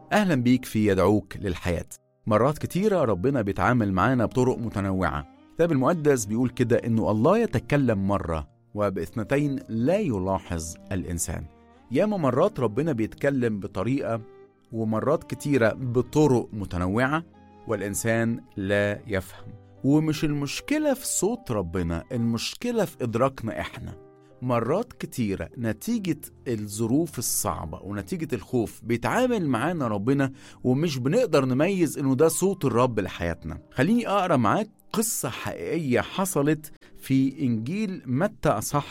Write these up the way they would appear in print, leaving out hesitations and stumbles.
أهلا بيك في يدعوك للحياة. مرات كتيرة ربنا بيتعامل معانا بطرق متنوعة. الكتاب المقدس بيقول كده إنه الله يتكلم مرة وباثنتين لا يلاحظ الإنسان. ياما مرات ربنا بيتكلم بطريقة ومرات كتيرة بطرق متنوعة والإنسان لا يفهم. ومش المشكلة في صوت ربنا، المشكلة في إدراكنا إحنا. مرات كتيرة نتيجة الظروف الصعبة ونتيجة الخوف بيتعامل معانا ربنا ومش بنقدر نميز إنه ده صوت الرب لحياتنا. خليني أقرأ معاك قصة حقيقية حصلت في إنجيل متى أصحاح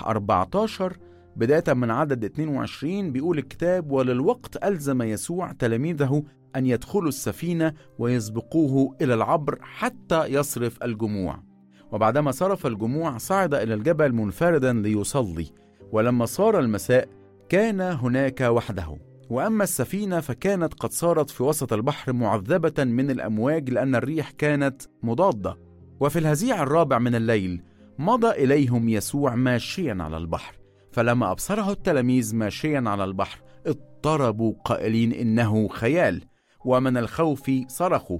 14 بداية من عدد 22. بيقول الكتاب: وللوقت ألزم يسوع تلاميذه أن يدخلوا السفينة ويسبقوه إلى العبر حتى يصرف الجموع. وبعدما صرف الجموع صعد إلى الجبل منفردا ليصلي. ولما صار المساء كان هناك وحده. وأما السفينة فكانت قد صارت في وسط البحر معذبة من الأمواج لأن الريح كانت مضادة. وفي الهزيع الرابع من الليل مضى إليهم يسوع ماشيا على البحر. فلما أبصره التلاميذ ماشيا على البحر اضطربوا قائلين إنه خيال، ومن الخوف صرخوا.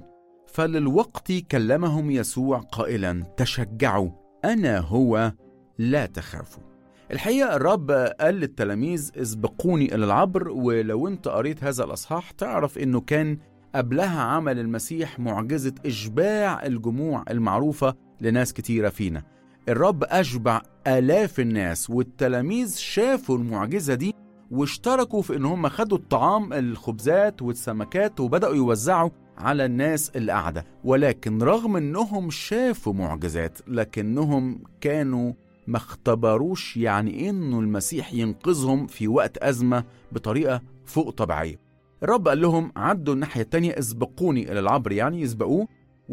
فللوقت كلمهم يسوع قائلا: تشجعوا، أنا هو، لا تخافوا. الحقيقة الرب قال للتلاميذ: اسبقوني إلى العبر. ولو انت قريت هذا الأصحاح تعرف إنه كان قبلها عمل المسيح معجزة إشباع الجموع المعروفة لناس كتيرة فينا. الرب أشبع آلاف الناس، والتلاميذ شافوا المعجزة دي واشتركوا في إنهم خدوا الطعام، الخبزات والسمكات، وبدأوا يوزعوا على الناس اللي قاعدة. ولكن رغم إنهم شافوا معجزات لكنهم كانوا ما اختبروش يعني إنه المسيح ينقذهم في وقت أزمة بطريقة فوق طبيعية. الرب قال لهم: عدوا الناحية التانية، اسبقوني إلى العبر، يعني يسبقوه.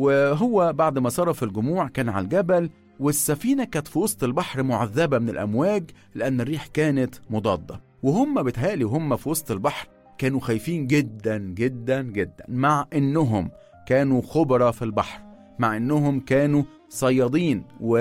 وهو بعد ما صرف الجموع كان على الجبل، والسفينة كانت في وسط البحر معذبة من الأمواج لأن الريح كانت مضادة. وهم بتهالي وهم في وسط البحر كانوا خايفين جدا جدا جدا، مع إنهم كانوا خبراء في البحر، مع إنهم كانوا صيادين،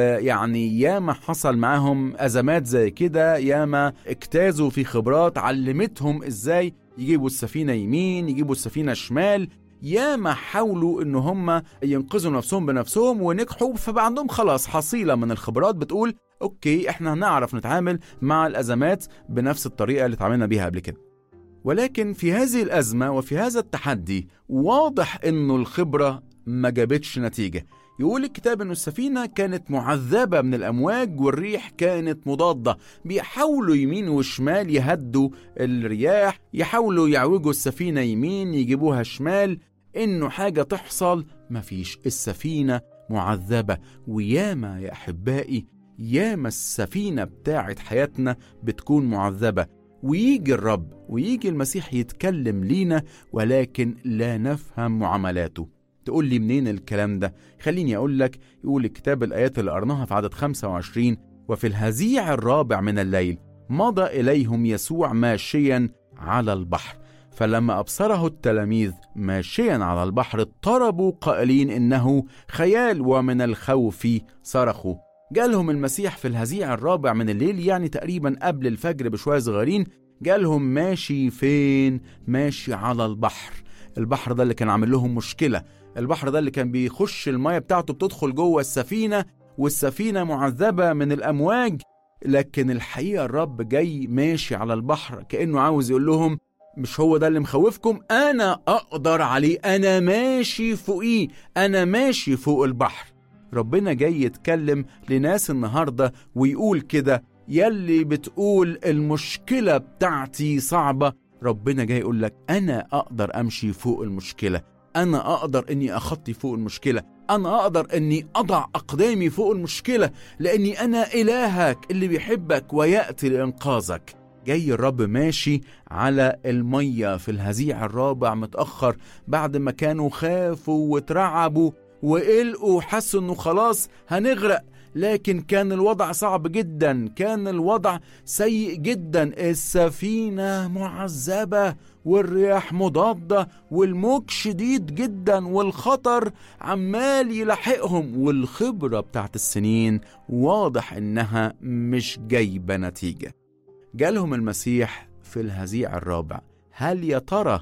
ويعني ياما حصل معاهم أزمات زي كده، ياما اجتازوا في خبرات علمتهم إزاي يجيبوا السفينة يمين، يجيبوا السفينة شمال. ياما حاولوا إن هم ينقذوا نفسهم بنفسهم ونجحوا، فبقى عندهم خلاص حصيلة من الخبرات بتقول أوكي إحنا هنعرف نتعامل مع الأزمات بنفس الطريقة اللي تعاملنا بيها قبل كده. ولكن في هذه الأزمة وفي هذا التحدي واضح إنه الخبرة ما جابتش نتيجة. يقول الكتاب إنه السفينة كانت معذبة من الأمواج والريح كانت مضادة. بيحاولوا يمين وشمال يهدوا الرياح، يحاولوا يعوجوا السفينة يمين يجيبوها شمال، إنه حاجة تحصل مفيش. السفينة معذبة. وياما يا أحبائي ياما السفينة بتاعت حياتنا بتكون معذبة، ويجي الرب ويجي المسيح يتكلم لينا ولكن لا نفهم معاملاته. تقول لي منين الكلام ده؟ خليني أقول لك. يقول الكتاب الآيات اللي قرناها في عدد 25: وفي الهزيع الرابع من الليل مضى إليهم يسوع ماشيا على البحر. فلما أبصره التلاميذ ماشيا على البحر اضطربوا قائلين إنه خيال، ومن الخوف صرخوا. جالهم المسيح في الهزيع الرابع من الليل، يعني تقريبا قبل الفجر بشوية صغيرين. جالهم ماشي فين؟ ماشي على البحر. البحر ده اللي كان عامل لهم مشكلة، البحر ده اللي كان بيخش المية بتاعته بتدخل جوه السفينة، والسفينة معذبة من الأمواج. لكن الحقيقة الرب جاي ماشي على البحر كأنه عاوز يقول لهم: مش هو ده اللي مخوفكم؟ أنا أقدر عليه، أنا ماشي فوقيه، أنا ماشي فوق البحر. ربنا جاي يتكلم لناس النهاردة ويقول كده: يلي بتقول المشكلة بتاعتي صعبة، ربنا جاي يقول لك: أنا أقدر أمشي فوق المشكلة، أنا أقدر أني أخطي فوق المشكلة، أنا أقدر أني أضع أقدامي فوق المشكلة، لأني أنا إلهك اللي بيحبك ويأتي لإنقاذك. جاي الرب ماشي على المية في الهزيع الرابع متأخر، بعد ما كانوا خافوا وترعبوا وقلقوا، حسوا أنه خلاص هنغرق. لكن كان الوضع صعب جدا، كان الوضع سيء جدا. السفينة معذبة والرياح مضادة والموج شديد جدا والخطر عمال يلاحقهم، والخبرة بتاعت السنين واضح انها مش جايبة نتيجة. جالهم المسيح في الهزيع الرابع. هل يا ترى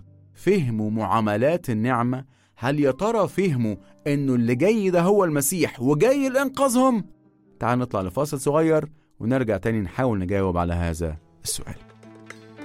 فهموا معاملات النعمة؟ هل يا ترى فهموا إنه اللي جاي ده هو المسيح وجاي لإنقاذهم؟ تعال نطلع لفاصل صغير ونرجع تاني نحاول نجاوب على هذا السؤال.